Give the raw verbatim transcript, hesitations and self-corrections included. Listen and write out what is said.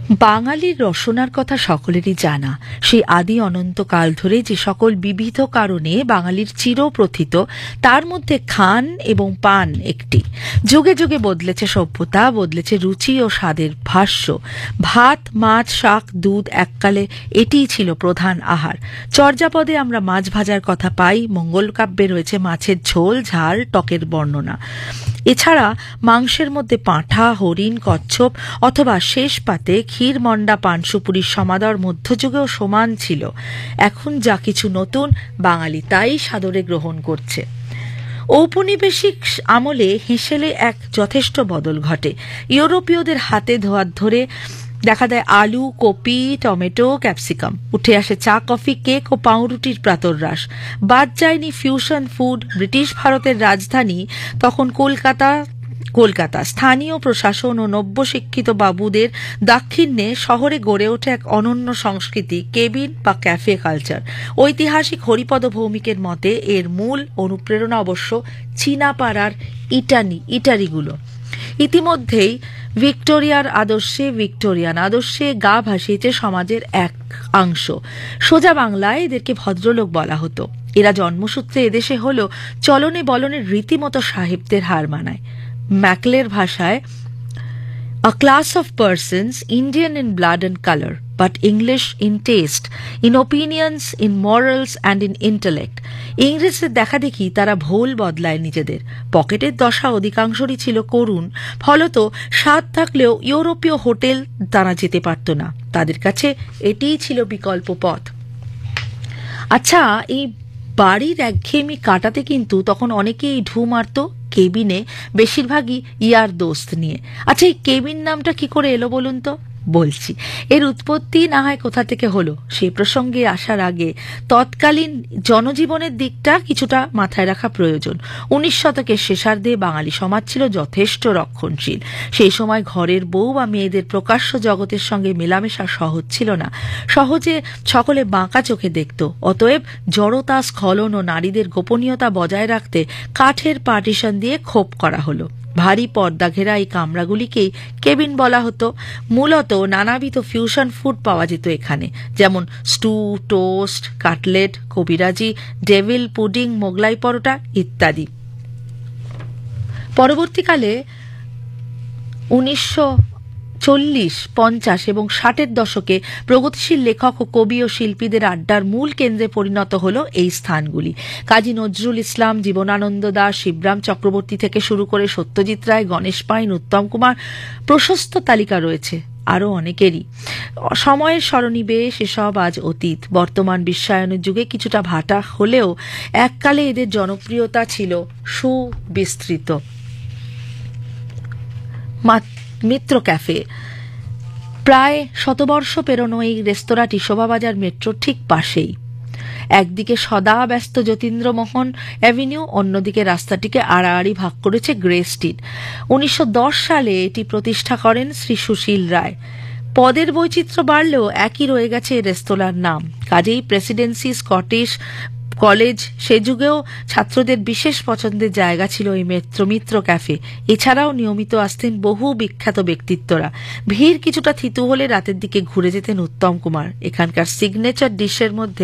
বাঙালির রসনার কথা সকলেরই জানা। সেই আদি অনন্তকাল ধরে যে সকল বিবিধ কারণে বাঙালির চিরপ্রথিত, তার মধ্যে খান এবং পান একটি। যুগে যুগে বদলেছে সভ্যতা, বদলেছে রুচি ও স্বাদের ভাষ্য। ভাত, মাছ, শাক, দুধ এককালে এটিই ছিল প্রধান আহার। চর্যাপদে আমরা মাছ ভাজার কথা পাই, মঙ্গল কাব্যে রয়েছে মাছের ঝোল, ঝাল, টকের বর্ণনা। এছাড়া মাংসের মধ্যে পাঁঠা, হরিণ, কচ্ছপ অথবা শেষ পাতে ক্ষীর, মন্ডা, পানসুপুরির সমাদর মধ্যযুগেও সমান ছিল। এখন যা কিছু নতুন, বাঙালি তাই সাদরে গ্রহণ করছে। ঔপনিবেশিক আমলে হেঁসেলে এক যথেষ্ট বদল ঘটে। ইউরোপীয়দের হাতে ধোয়ার ধরে দেখা দেয় আলু, কপি, টমেটো, ক্যাপসিকাম। উঠে আসে চা, কফি, কেক ও পাউরুটির প্রাতরাশ। বাদ যায়নি ফিউশন ফুড। ব্রিটিশ ভারতের রাজধানী তখন কলকাতা কলকাতা স্থানীয় প্রশাসন ও নব্য শিক্ষিত বাবুদের দাক্ষিণ্যে শহরে গড়ে ওঠে এক অনন্য সংস্কৃতি, কেবিন বা ক্যাফে কালচার। ঐতিহাসিক হরিপদ ভৌমিকের মতে এর মূল অনুপ্রেরণা অবশ্য চীনাপাড়ার ইটানি ইটারিগুলো। ইতিমধ্যেই ভিক্টোরিয়ার আদর্শে ভিক্টোরিয়ান আদর্শে গা ভাসিয়েছে সমাজের এক অংশ। সোজা বাংলায় এদেরকে ভদ্রলোক বলা হতো। এরা জন্মসূত্রে এদেশে হল চলনে বলনের রীতিমতো সাহেবদের হার মানায়। ম্যাকলের ভাষায় a class of persons Indian in blood and color, but English in taste, in opinions, in morals and in intellect. ইংরেজদের দেখা দেখি তারা ভোল বদলায় নিজেদের। পকেটের দশা অধিকাংশরই ছিল করুণ, ফলত স্বাদ থাকলেও ইউরোপীয় হোটেল তারা যেতে পারত না। তাদের কাছে এটিই ছিল বিকল্প পথ। আচ্ছা, এই বাড়ির একঘেয়েমি কাটাতে কিন্তু তখন অনেকেই ঢু মারত কেবিনে, বেশিরভাগই ইয়ার দোস্ত নিয়ে। আচ্ছা, এই কেবিন নামটা কি করে এলো বলুন তো? বলছি, এর উৎপত্তি না হয় কোথা থেকে হলো সেই প্রসঙ্গে আসার আগে তৎকালীন জনজীবনের দিকটা কিছুটা মাথায় রাখা প্রয়োজন। উনিশ শতকের শেষার্ধে বাঙালি সমাজ ছিল যথেষ্ট রক্ষণশীল। সেই সময় ঘরের বউ বা মেয়েদের প্রকাশ্য জগতের সঙ্গে মেলামেশা সহজ ছিল না। সহজে সকলে বাঁকা চোখে দেখত। অতএব জড়তা, স্খলন ও নারীদের গোপনীয়তা বজায় রাখতে কাঠের পার্টিশন দিয়ে খোপ করা হলো। ভারী পর্দা ঘেরা এই কামরাগুলিকেই কেবিন বলা হতো। মূলত নানাবিধ ফিউশন ফুড পাওয়া যেত এখানে, যেমন স্টু, টোস্ট, কাটলেট, কবিরাজি, ডেভিল পুডিং, মোগলাই পরোটা ইত্যাদি। পরবর্তীকালে উনিশশো চল্লিশ, পঞ্চাশ এবং ষাটের দশকে প্রগতিশীল লেখক ও কবি ও শিল্পীদের আড্ডার মূল কেন্দ্রে পরিণত হল এই স্থানগুলি। কাজী নজরুল ইসলাম, জীবনানন্দ দাশ, শিবরাম চক্রবর্তী থেকে শুরু করে সত্যজিৎ রায়, গণেশ পাইন, উত্তম কুমার, প্রশস্ত তালিকা রয়েছে আরও অনেকেরই। সময়ের সরণিবেশ এসব আজ অতীত। বর্তমান বিশ্বায়নের যুগে কিছুটা ভাটা হলেও এককালে এদের জনপ্রিয়তা ছিল সুবিস্তৃত। মিত্র ক্যাফে প্রায় শতবর্ষ পেরোনো এই রেস্তোরাঁটি শোভাবাজার মেট্রোর ঠিক পাশেই। একদিকে সদা ব্যস্ত যতীন্দ্রমোহন অ্যাভিনিউ, অন্যদিকে রাস্তাটিকে আড়াআড়ি ভাগ করেছে গ্রে স্ট্রিট। উনিশশো দশ সালে এটি প্রতিষ্ঠা করেন শ্রী সুশীল রায়। পদের বৈচিত্র্য বাড়লেও একই রয়ে গেছে রেস্তোরাঁর নাম। কাজেই প্রেসিডেন্সি, স্কটিশ কলেজ, সে যুগেও ছাত্রদের বিশেষ পছন্দের জায়গা ছিল এই মিত্র ক্যাফে। এছাড়াও নিয়মিত আসতেন বহু বিখ্যাত ব্যক্তিত্বরা। ভিড় কিছুটা থিতু হলে রাতের দিকে ঘুরে যেতেন উত্তম কুমার। এখানকার সিগনেচার ডিশের মধ্যে